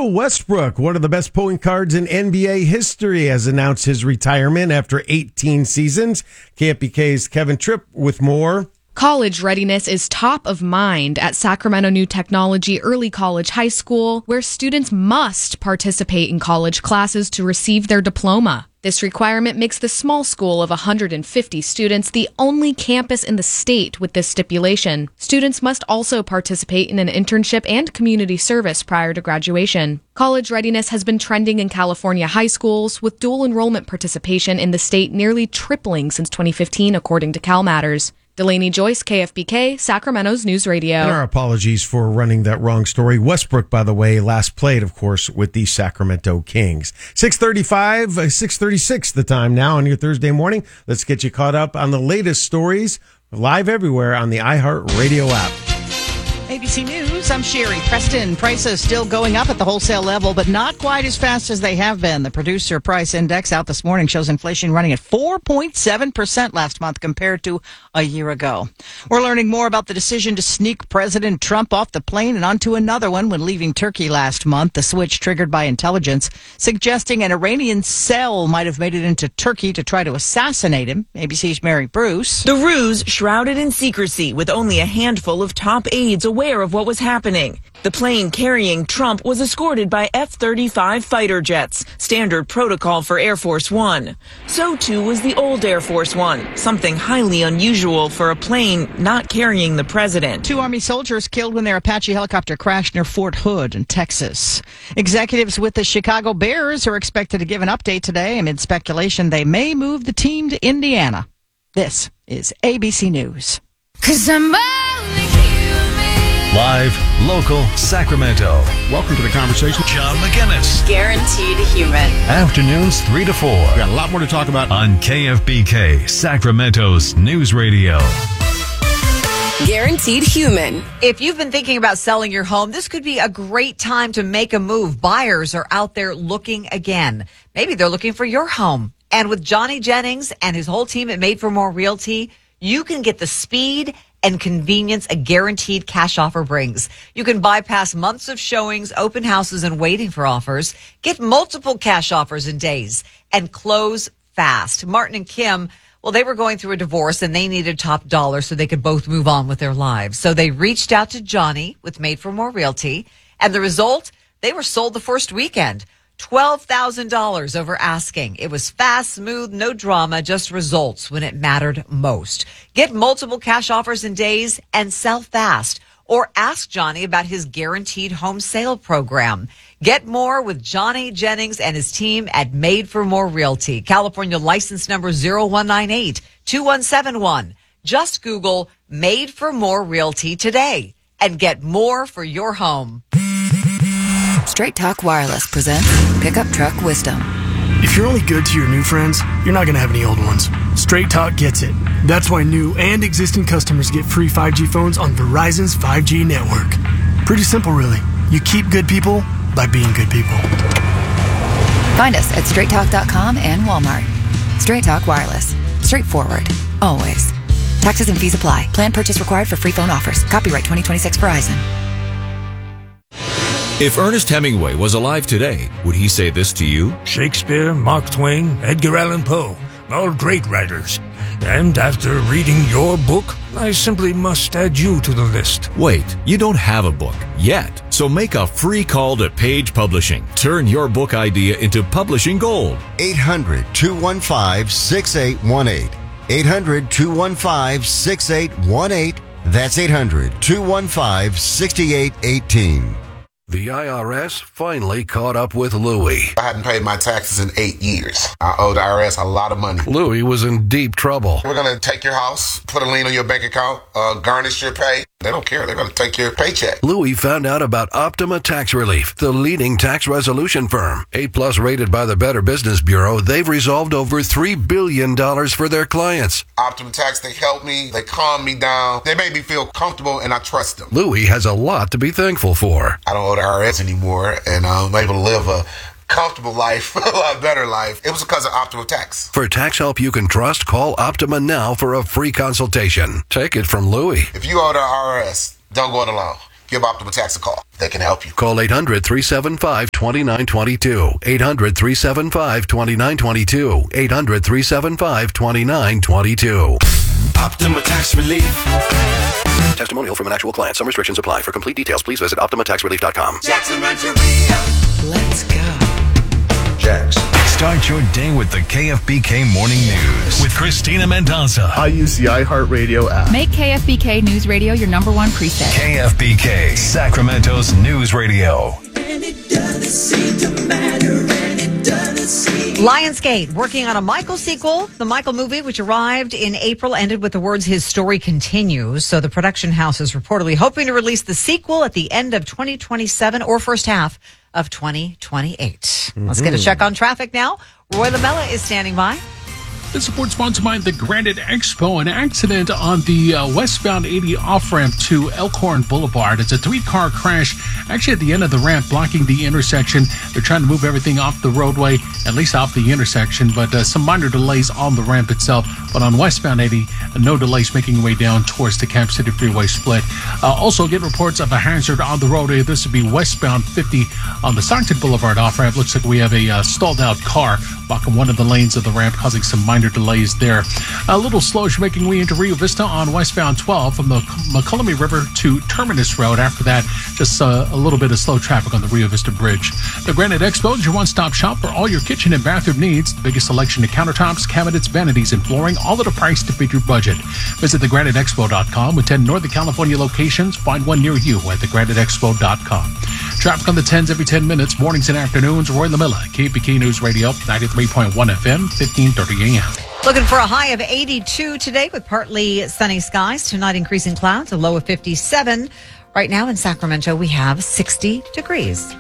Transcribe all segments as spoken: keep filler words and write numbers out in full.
Russell Westbrook, one of the best point guards in N B A history, has announced his retirement after eighteen seasons. K F B K's Kevin Tripp with more. College readiness is top of mind at Sacramento New Technology Early College High School, where students must participate in college classes to receive their diploma. This requirement makes the small school of one hundred fifty students the only campus in the state with this stipulation. Students must also participate in an internship and community service prior to graduation. College readiness has been trending in California high schools, with dual enrollment participation in the state nearly tripling since twenty fifteen, according to CalMatters. Delaney Joyce, K F B K, Sacramento's News Radio. And our apologies for running that wrong story. Westbrook, by the way, last played, of course, with the Sacramento Kings. six thirty-five, six thirty-six the time now on your Thursday morning. Let's get you caught up on the latest stories, live everywhere on the iHeartRadio app. A B C News, I'm Sherry Preston. Prices still going up at the wholesale level, but not quite as fast as they have been. The Producer Price Index out this morning shows inflation running at four point seven percent last month compared to a year ago. We're learning more about the decision to sneak President Trump off the plane and onto another one when leaving Turkey last month. The switch triggered by intelligence suggesting an Iranian cell might have made it into Turkey to try to assassinate him. A B C's Mary Bruce. The ruse shrouded in secrecy, with only a handful of top aides aware of what was happening. The plane carrying Trump was escorted by F thirty-five fighter jets, standard protocol for Air Force One. So too was the old Air Force One, something highly unusual for a plane not carrying the president. Two Army soldiers killed when their Apache helicopter crashed near Fort Hood in Texas. Executives with the Chicago Bears are expected to give an update today amid speculation they may move the team to Indiana. This is A B C News. 'Cause I'm only human. Live, local, Sacramento. Welcome to the conversation. John McGinnis. Guaranteed human. Afternoons three to four. We got a lot more to talk about on K F B K, Sacramento's News Radio. Guaranteed human. If you've been thinking about selling your home, this could be a great time to make a move. Buyers are out there looking again. Maybe they're looking for your home. And with Johnny Jennings and his whole team at Made for More Realty, you can get the speed and convenience a guaranteed cash offer brings. You can bypass months of showings, open houses, and waiting for offers. Get multiple cash offers in days and close fast. Martin and Kim, well, they were going through a divorce and they needed top dollar so they could both move on with their lives. So they reached out to Johnny with Made for More Realty, and the result, they were sold the first weekend. twelve thousand dollars over asking. It was fast, smooth, no drama, just results when it mattered most. Get multiple cash offers in days and sell fast. Or ask Johnny about his guaranteed home sale program. Get more with Johnny Jennings and his team at Made for More Realty. California license number zero one nine eight two one seven one. Just Google Made for More Realty today and get more for your home. Straight Talk Wireless presents Pickup Truck Wisdom. If you're only good to your new friends, you're not going to have any old ones. Straight Talk gets it. That's why new and existing customers get free five G phones on Verizon's five G network. Pretty simple, really. You keep good people by being good people. Find us at straight talk dot com and Walmart. Straight Talk Wireless. Straightforward. Always. Taxes and fees apply. Plan purchase required for free phone offers. Copyright twenty twenty-six Verizon. If Ernest Hemingway was alive today, would he say this to you? Shakespeare, Mark Twain, Edgar Allan Poe, all great writers. And after reading your book, I simply must add you to the list. Wait, you don't have a book yet. So make a free call to Page Publishing. Turn your book idea into publishing gold. eight hundred two one five six eight one eight. eight hundred two one five six eight one eight. That's eight hundred two one five six eight one eight. The I R S finally caught up with Louie. I hadn't paid my taxes in eight years. I owe the I R S a lot of money. Louie was in deep trouble. We're going to take your house, put a lien on your bank account, uh, garnish your pay. They don't care. They're going to take your paycheck. Louie found out about Optima Tax Relief, the leading tax resolution firm. A plus rated by the Better Business Bureau, they've resolved over three billion dollars for their clients. Optima Tax, they help me. They calm me down. They make me feel comfortable, and I trust them. Louie has a lot to be thankful for. I don't owe the I R S anymore, and I'm able to live a comfortable life, a lot better life. It was because of Optima Tax. For tax help you can trust, call Optima now for a free consultation. Take it from Louie. If you owe the I R S, don't go it alone. give Optima Tax a call. They can help you. Call eight hundred, three seven five, two nine two two. eight hundred, three seven five, two nine two two. eight hundred, three seven five, two nine two two. Optima Tax Relief. Testimonial from an actual client. Some restrictions apply. For complete details, please visit optima tax relief dot com. Jackson Rancheria. Let's go. Jax. Start your day with the K F B K Morning News with Christina Mendoza. I use the iHeartRadio app. Make K F B K News Radio your number one preset. K F B K, Sacramento's news radio. And it doesn't seem to matter, and it doesn't seem. Lionsgate working on a Michael sequel. The Michael movie, which arrived in April, ended with the words, "His story continues." So the production house is reportedly hoping to release the sequel at the end of twenty twenty-seven or first half of twenty twenty-eight. Mm-hmm. Let's get a check on traffic now. Roy Lamella is standing by. This report sponsored by the Granite Expo. An accident on the uh, westbound eighty off-ramp to Elkhorn Boulevard. It's a three-car crash actually at the end of the ramp, blocking the intersection. They're trying to move everything off the roadway, at least off the intersection, but uh, some minor delays on the ramp itself. But on westbound eighty, uh, no delays making your way down towards the Camp City Freeway split. Uh, also get reports of a hazard on the roadway. This would be westbound fifty on the Stockton Boulevard off-ramp. Looks like we have a uh, stalled-out car blocking one of the lanes of the ramp, causing some minor delays there. A little slow as you're making way into Rio Vista on westbound twelve from the McCullum River to Terminus Road. After that, just uh, a little bit of slow traffic on the Rio Vista Bridge. The Granite Expo is your one-stop shop for all your kitchen and bathroom needs. The biggest selection of countertops, cabinets, vanities, and flooring, all at a price to fit your budget. Visit the granite expo dot com with ten Northern California locations. Find one near you at the granite expo dot com. Traffic on the tens every ten minutes, mornings and afternoons. Roy Lamilla, K F B K News Radio, ninety-three point one F M, fifteen thirty A M. Looking for a high of eighty-two today with partly sunny skies. Tonight, increasing clouds, a low of fifty-seven. Right now in Sacramento, we have sixty degrees.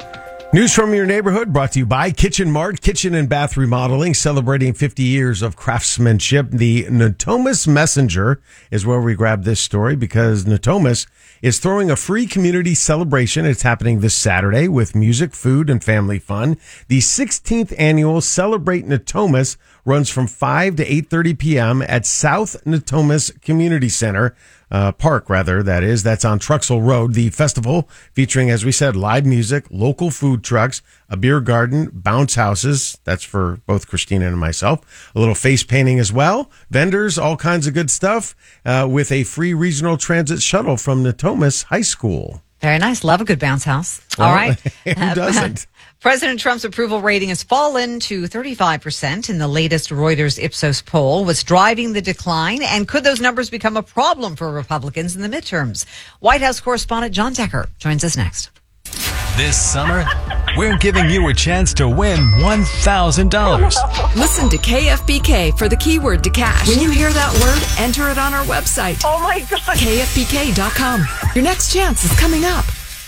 News from your neighborhood brought to you by Kitchen Mart, Kitchen and Bath Remodeling, celebrating fifty years of craftsmanship. The Natomas Messenger is where we grab this story because Natomas is throwing a free community celebration. It's happening this Saturday with music, food, and family fun. The sixteenth annual Celebrate Natomas runs from five to eight thirty p.m. at South Natomas Community Center. Uh, park, rather, that is. That's on Truxell Road. The festival featuring, as we said, live music, local food trucks, a beer garden, bounce houses. That's for both Christina and myself. A little face painting as well. Vendors, all kinds of good stuff, uh, with a free regional transit shuttle from Natomas High School. Very nice. Love a good bounce house. All well, right. Who doesn't? President Trump's approval rating has fallen to thirty-five percent in the latest Reuters Ipsos poll. What's driving the decline? And could those numbers become a problem for Republicans in the midterms? White House correspondent John Decker joins us next. This summer, we're giving you a chance to win one thousand dollars. Listen to K F B K for the keyword to cash. When you hear that word, enter it on our website. Oh my God. K F B K dot com. Your next chance is coming up.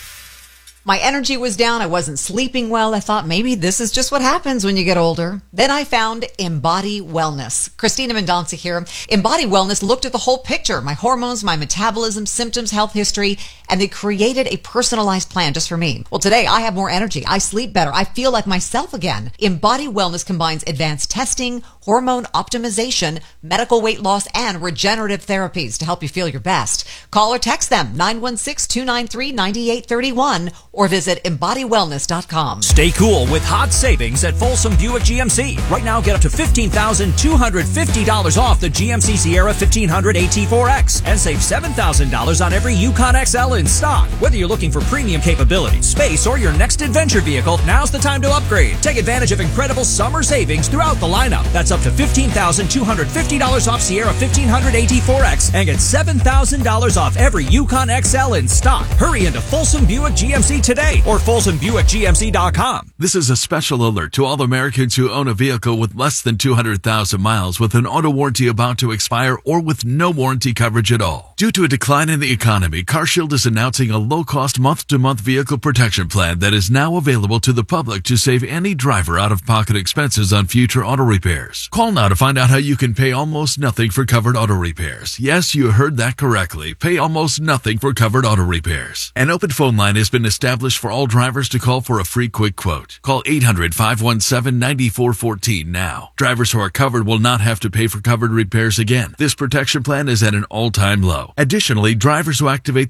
My energy was down. I wasn't sleeping well. I thought maybe this is just what happens when you get older. Then I found Embody Wellness. Christina Mendonca here. Embody Wellness looked at the whole picture, my hormones, my metabolism, symptoms, health history, and they created a personalized plan just for me. Well, today I have more energy. I sleep better. I feel like myself again. Embody Wellness combines advanced testing, hormone optimization, medical weight loss, and regenerative therapies to help you feel your best. Call or text them nine one six, two nine three, nine eight three one or visit embody wellness dot com. Stay cool with hot savings at Folsom Buick G M C. Right now, get up to fifteen thousand two hundred fifty dollars off the G M C Sierra fifteen hundred A T four X and save seven thousand dollars on every Yukon X L in stock. Whether you're looking for premium capability, space, or your next adventure vehicle, now's the time to upgrade. Take advantage of incredible summer savings throughout the lineup. That's up to fifteen thousand two hundred fifty dollars off Sierra fifteen hundred A T four X and get seven thousand dollars off every Yukon X L in stock. Hurry into Folsom Buick G M C today or folsom buick g m c dot com. This is a special alert to all Americans who own a vehicle with less than two hundred thousand miles with an auto warranty about to expire or with no warranty coverage at all. Due to a decline in the economy, CarShield is announcing a low-cost month-to-month vehicle protection plan that is now available to the public to save any driver out-of-pocket expenses on future auto repairs. Call now to find out how you can pay almost nothing for covered auto repairs. Yes, you heard that correctly. Pay almost nothing for covered auto repairs. An open phone line has been established for all drivers to call for a free quick quote. Call eight hundred, five one seven, nine four one four now. Drivers who are covered will not have to pay for covered repairs again. This protection plan is at an all-time low. Additionally, drivers who activate this vehicle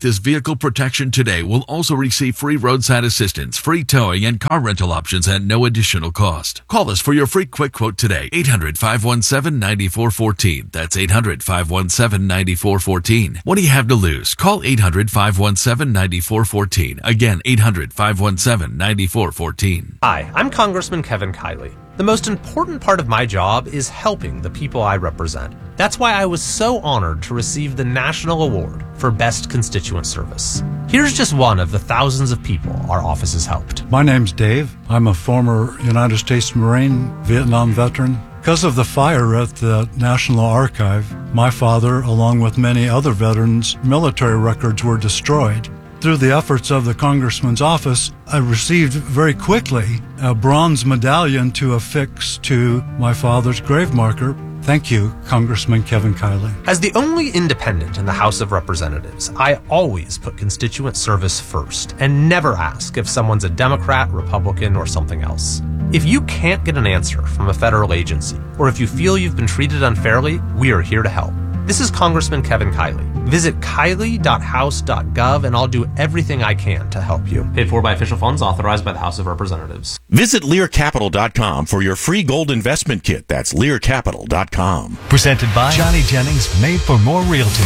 Vehicle protection today will also receive free roadside assistance, free towing, and car rental options at no additional cost. Call us for your free quick quote today. eight hundred, five one seven, nine four one four. That's eight hundred, five one seven, nine four one four. What do you have to lose? Call eight hundred, five one seven, nine four one four. Again, eight hundred, five one seven, nine four one four. Hi, I'm Congressman Kevin Kiley. The most important part of my job is helping the people I represent. That's why I was so honored to receive the National Award for Best Constituent Service. Here's just one of the thousands of people our office has helped. My name's Dave. I'm a former United States Marine, Vietnam veteran. Because of the fire at the National Archive, my father, along with many other veterans, military records were destroyed. Through the efforts of the Congressman's office, I received very quickly a bronze medallion to affix to my father's grave marker. Thank you, Congressman Kevin Kiley. As the only independent in the House of Representatives, I always put constituent service first and never ask if someone's a Democrat, Republican, or something else. If you can't get an answer from a federal agency, or if you feel you've been treated unfairly, we are here to help. This is Congressman Kevin Kiley. Visit kiley dot house dot gov and I'll do everything I can to help you. Paid for by official funds authorized by the House of Representatives. Visit lear capital dot com for your free gold investment kit. That's lear capital dot com. Presented by Johnny Jennings, made for more realty.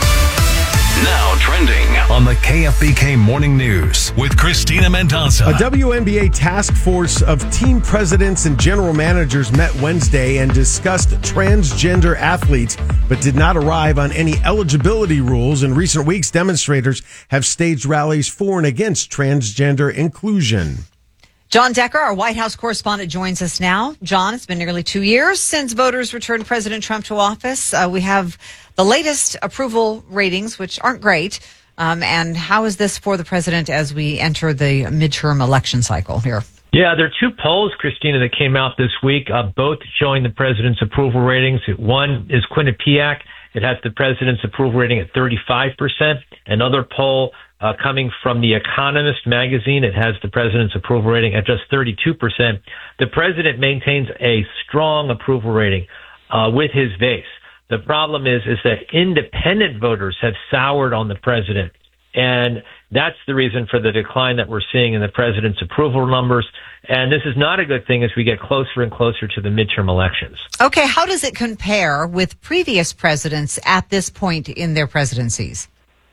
Now trending on the K F B K Morning News with Christina Mendoza. A W N B A task force of team presidents and general managers met Wednesday and discussed transgender athletes, but did not arrive on any eligibility rules. In recent weeks, demonstrators have staged rallies for and against transgender inclusion. John Decker, our White House correspondent, joins us now. John, it's been nearly two years since voters returned President Trump to office. Uh, we have the latest approval ratings, which aren't great. Um, and how is this for the president as we enter the midterm election cycle here? Yeah, there are two polls, Christina, that came out this week, uh, both showing the president's approval ratings. One is Quinnipiac. It has the president's approval rating at thirty-five percent. Another poll uh, coming from The Economist magazine, it has the president's approval rating at just thirty-two percent. The president maintains a strong approval rating uh, with his base. The problem is, is that independent voters have soured on the president. And that's the reason for the decline that we're seeing in the president's approval numbers. And this is not a good thing as we get closer and closer to the midterm elections. Okay, how does it compare with previous presidents at this point in their presidencies?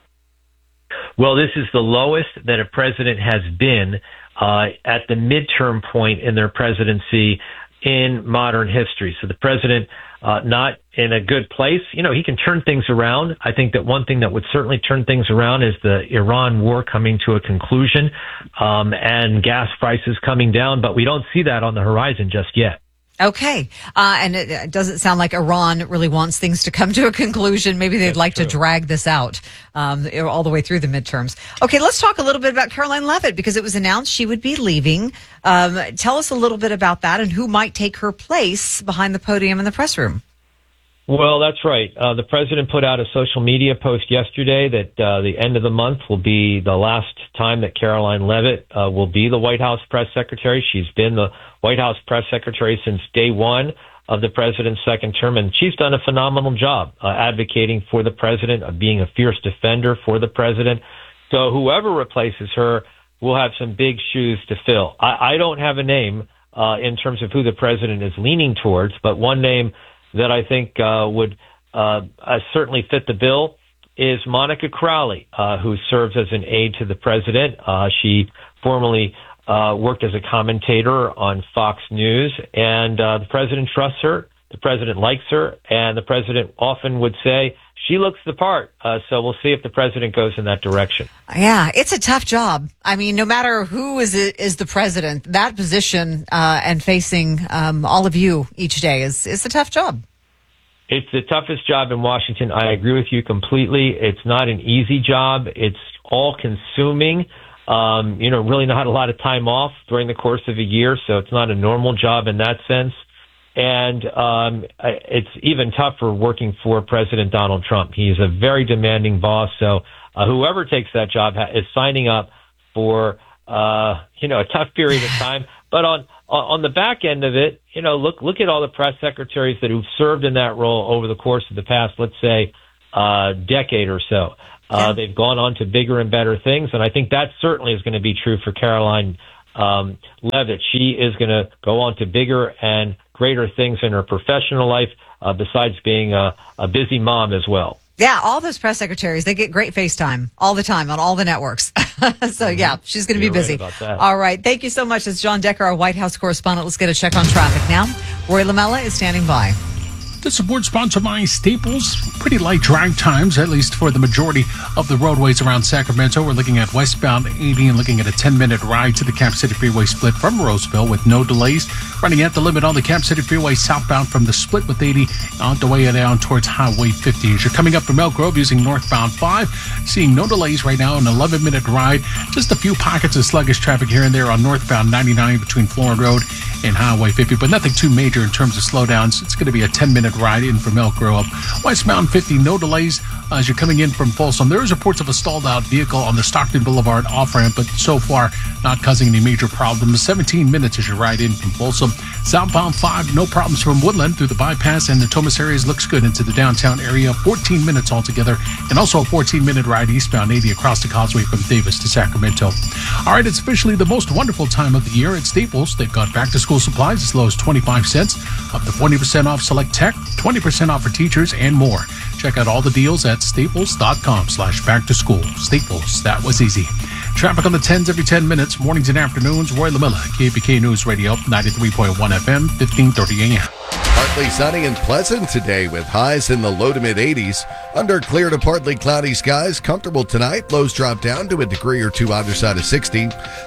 Well, this is the lowest that a president has been uh, at the midterm point in their presidency in modern history. So the president uh, not in a good place. You know, he can turn things around. I think that one thing that would certainly turn things around is the Iran war coming to a conclusion um, and gas prices coming down. But we don't see that on the horizon just yet. Okay. Uh, and it, it doesn't sound like Iran really wants things to come to a conclusion. Maybe they'd That's like true. to drag this out um, all the way through the midterms. Okay, let's talk a little bit about Karoline Leavitt, because it was announced she would be leaving. Um, tell us a little bit about that and who might take her place behind the podium in the press room. Well, that's right. Uh, the president put out a social media post yesterday that uh, the end of the month will be the last time that Karoline Leavitt uh, will be the White House press secretary. She's been the White House press secretary since day one of the president's second term, and she's done a phenomenal job uh, advocating for the president, uh, being a fierce defender for the president. So whoever replaces her will have some big shoes to fill. I, I don't have a name uh, in terms of who the president is leaning towards, but one name that I think uh, would uh, uh, certainly fit the bill is Monica Crowley, uh, who serves as an aide to the president. Uh, she formerly uh, worked as a commentator on Fox News, and uh, the president trusts her. The president likes her, and the president often would say she looks the part. Uh, so we'll see if the president goes in that direction. Yeah, it's a tough job. I mean, no matter who is is the president, that position uh, and facing um, all of you each day is is a tough job. It's the toughest job in Washington. I agree with you completely. It's not an easy job. It's all consuming. Um, you know, really not a lot of time off during the course of a year, so it's not a normal job in that sense. And um, it's even tougher working for President Donald Trump. He's a very demanding boss. So uh, whoever takes that job is signing up for, uh, you know, a tough period of time. But on on the back end of it, you know, look look at all the press secretaries that who've served in that role over the course of the past, let's say, uh, decade or so. Uh, they've gone on to bigger and better things, and I think that certainly is going to be true for Caroline um, Levitt. She is going to go on to bigger and greater things in her professional life, uh, besides being a, a busy mom as well. Yeah, all those press secretaries, they get great FaceTime all the time on all the networks. So, yeah, she's going to be You're busy. right about that. All right. Thank you so much. It's John Decker, our White House correspondent. Let's get a check on traffic now. Roy Lamella is standing by. The support sponsored by Staples. Pretty light drag times, at least for the majority of the roadways around Sacramento. We're looking at westbound eighty and looking at a ten-minute ride to the Cap City Freeway split from Roseville with no delays. Running at the limit on the Cap City Freeway southbound from the split with eighty on the way down towards Highway fifty. As you're coming up from Elk Grove using northbound five, seeing no delays right now, an eleven-minute ride. Just a few pockets of sluggish traffic here and there on northbound ninety-nine between Florin Road and Highway fifty, but nothing too major in terms of slowdowns. It's going to be a ten-minute ride in from Elk Grove. Westbound fifty, no delays uh, as you're coming in from Folsom. There is reports of a stalled-out vehicle on the Stockton Boulevard off-ramp, but so far not causing any major problems. seventeen minutes as you ride in from Folsom. Southbound five, no problems from Woodland through the bypass and the Thomas areas. Looks good into the downtown area. fourteen minutes altogether, and also a fourteen-minute ride eastbound eighty across the causeway from Davis to Sacramento. All right, it's officially the most wonderful time of the year at Staples. They've got back-to-school supplies as low as twenty-five cents, up to forty percent off select tech, twenty percent off for teachers, and more. Check out all the deals at staples.com slash back to school. Staples, that was easy. Traffic on the tens every ten minutes, mornings and afternoons. Roy Lamella, K F B K News Radio, ninety-three point one F M, fifteen thirty A M. Partly sunny and pleasant today with highs in the low to mid eighties. Under clear to partly cloudy skies, comfortable tonight. Lows drop down to a degree or two either side of sixty.